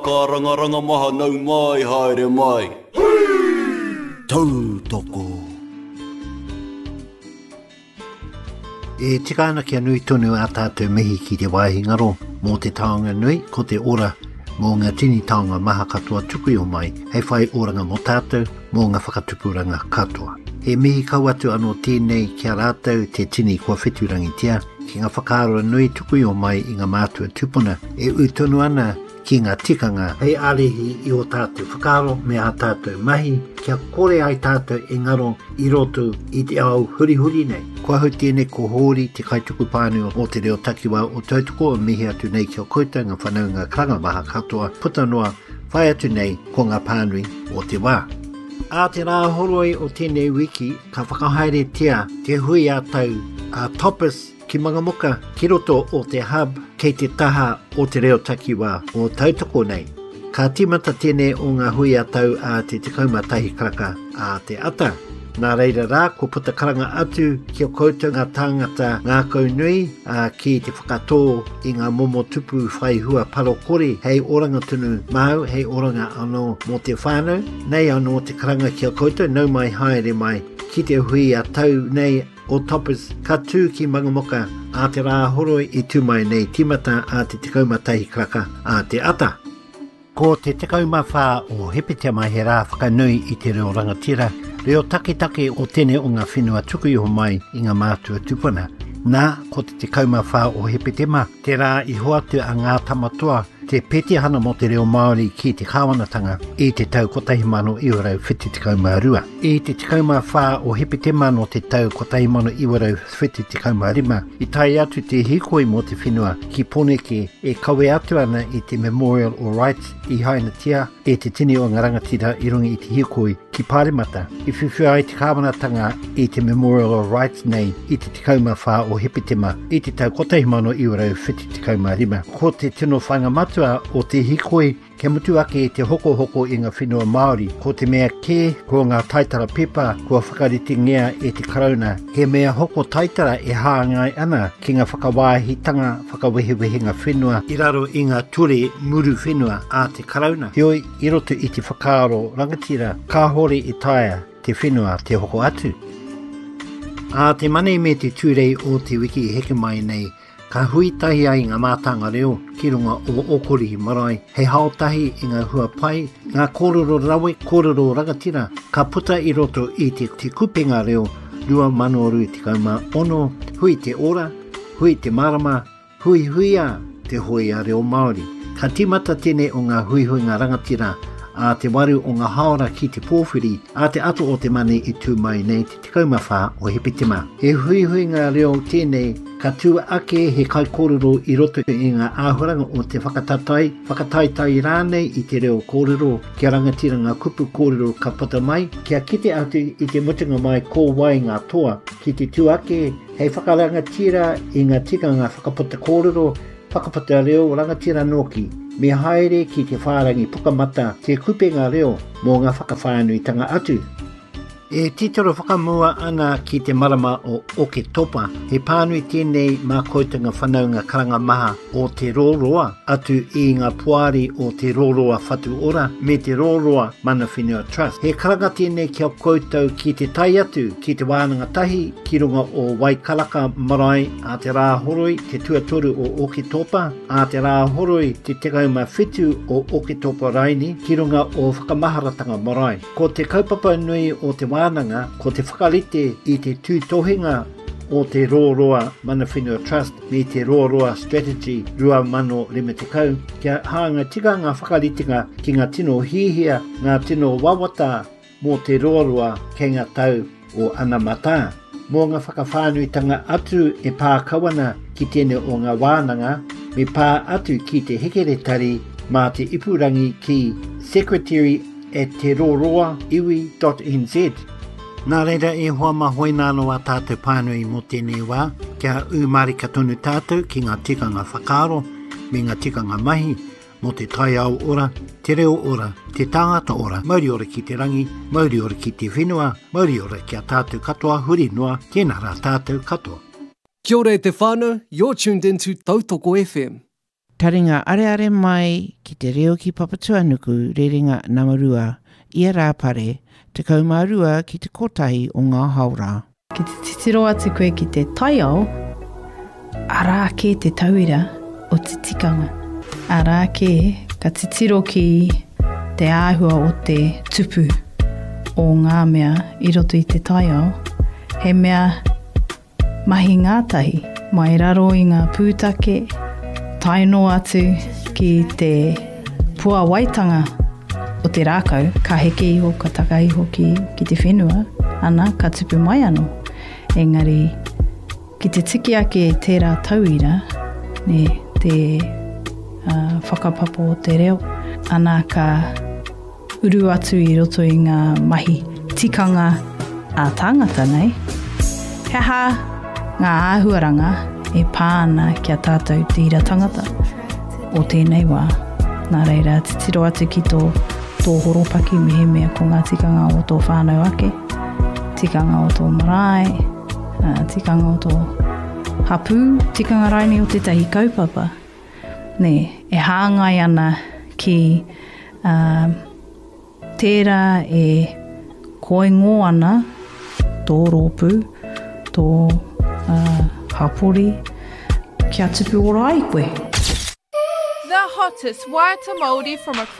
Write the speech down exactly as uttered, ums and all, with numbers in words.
ka rangaranga maha nau mai haere mai. Tautoko. E tika ana kia nui tonu a tātou mihi ki te waihingaro mō te taonga nui ko te ora mō ngā tini taonga maha katoa tuku o mai hei whai oranga mō tātou mō ngā whakatupuranga katoa. He mihi kau atu anō tēnei kia rātou te tini kua whiturangi tia ki ngā whakaaro nui tuku o mai i ngā mātua tupuna e utonu ana ki ngā tikanga hei alehi i o tātou whakaaro me a tātou mahi kia kore ai tātou e ngaro i roto i te au huri huri nei. Kua hau tēnei ko hōri te kaituku pāneo o te reo takiwa o tautoko o mihi atu nei kia kouta ngā whanau ngā karanga maha katoa puta noa whai atu nei ko ngā pānui o te wā. A te rā horoi o tēnei wiki ka whakahaere tia te hui a tau a Topis ki Mangamuka ki roto o te hub kei te taha o te reo takiwa o tautoko nei. Ka timata tēnei o ngā hui a tau a te tikauma tahi karaka a te ata. Nā reira rā, ko puta karanga atu ki o koutou ngā tāngata ngā kaunui a ki te whakatō i ngā momo tupu whai hua paro kore hei oranga tunu mau, hei oranga anō mō te whānau, nei anō te karanga ki o koutou, nau mai haere mai ki te hui a tau nei o Topis ka tū ki Mangamuka a te rā horoi i tūmai nei timata a te tikauma tahi karaka a te ata. Ko te tikauma whā o hepetea mai he rā whakanui i te reo rangatira, reo take take o tēne o ngā whenua tuku iho mai i ngā mātua tupuna. Nā, ko te tikauma whā o hepetema, te rā i hoatu a ngā tamatoa, te peti hana mo te reo Māori ki te kāwanatanga i te tau kotahi mano iwarau whiti tikauma rua. I te tikauma whā o hepetema no te tau kotahi mano iwarau whiti tikauma rima, i tai atu te hikoi mo te whenua ki Poneke e kawe atu ana i te Memorial o Rights i Hainatia e te tini o ngā rangatira i rungi i te hikoi ki Pāremata. I whiwhia ai te kāwanatanga i te Memorial o Rights nei i te tikauma whā o hepetema i te tau kotahi mano iwarau whiti tikauma rima. Ko te tino whangamatua o te hikoi, ke mutu ake te hoko hoko i ngā whenua Māori, ko te mea kē, ko ngā taitara pepa, kua whakariti ngea e te karauna. He mea hoko taitara e hāngai ana ki ngā whakawāhitanga, whakawehewehe ngā whenua, i raro i ngā ture muru whenua a te karauna. Heoi, i roto i te whakaaro rangatira, ka hore i taia te whenua te hoko atu. A te mane me te tūrei o te wiki heke mai nei, ka hui tahi ai ngā mātanga reo ki runga o okori marae, hei haotahi i ngā hua pai, ngā kōrero rawe, kōrero rangatira, ka puta i roto i te, te kupenga reo, rua mano rui te kauma ono, hui te ora, hui te marama, hui huia te hoi a reo Māori. Ka timata tēnei o ngā hui hui ngā rangatira, a te waru o ngā haora ki te pōwhiri, a te ato o te mane i tū mai nei te tikauma whā o hepetema. He hui hui ngā reo tēnei, ka tua ake he kai kōrero i roto i ngā āhuranga o te whakatatai, whakataitai rānei i te reo kōrero, kia rangatira ngā kupu kōrero ka pata mai, kia kite atu i te mutunga mai kō wai ngā toa, ki te tua ake, hei whakarangatira i ngā tika ngā whakapata kōrero, whakapata reo rangatira noki, me haere ki te whārangi pukamata te kupenga reo mō ngā whakawhānuitanga atu. E titoro whakamua ana ki te marama o Oke Topa, he pānui tēnei mā koutanga whanau ngā karanga maha o te rōroa atu i ngā puari o te rōroa whatu ora me te rōroa mana whenua trust. He karanga tēnei kia koutou ki te tai atu ki te wānanga tahi ki runga o Waikaraka marae a te rā horoi te tuatoru o Oke Topa, a te rā horoi te tekauma whitu o Oke Topa raini ki runga o whakamaharatanga marae. Ko te kaupapa nui o te wānanga, ko te whakarite i te tūtohinga o te rōroa mana whenua trust me te rōroa strategy rua mano rima te kau, kia hanga tika ngā whakaritinga ki ngā tino hihia, ngā tino wawata mō te rōroa kei ngā tau o ana mata. Mō ngā whakawhānuitanga atu e pā kawana ki tēne o ngā wānanga, me pā atu ki te hekeretari mā te ipurangi ki secretary at te rōroa iwi dot n z. Nā reira e hoa mahoi nāno a tātou pānui mō tēnei wā, kia umari ka tonu tātou ki ngā tikanga whakaaro, me ngā tikanga mahi, mō te tai au ora, te reo ora, te tāngata ora, mauri ora ki te rangi, mauri ora ki te whenua, mauri ora ki a tātou katoa, huri noa, tēnā rā tātou katoa. Kia ora e te whānau, you're tuned into Tautoko F M. Taringa are are mai ki te reo ki Papatuanuku rerenga Namarua ia rāpare te kaumarua ki te kotahi o ngā haura. Ki te titiro atu koe ki te taiao, arā ke te tauira o te tikanga. Arā ke ka titiro ki te āhua o te tupu o ngā mea i roto i te taiao. He mea mahi ngātahi, mai raro i ngā pūtake, taino atu ki te pua waitanga o te rākau, ka heke iho, ka taka iho ki, ki te whenua, ana ka tupu mai anō. Engari, ki te tiki ake tērā tauira, ne te uh, whakapapo o te reo, ana ka uru atu i roto i ngā mahi tikanga a tāngata nei. He ha ngā āhuaranga e pāna kia tātou tira tangata o tēnei wā. Nā reira, titiro atu ki tō, tō horopaki mehe mea ko ngā tikanga o tō whānau ake, tikanga o tō marae, uh, tikanga o tō hapu, tikanga raini o tētahi kaupapa. Ne, e hāngai ana ki uh, tērā e koengo ana tō rōpū, tō uh, hapori, kia tupu ora ai koe. The hottest Waiata Māori from across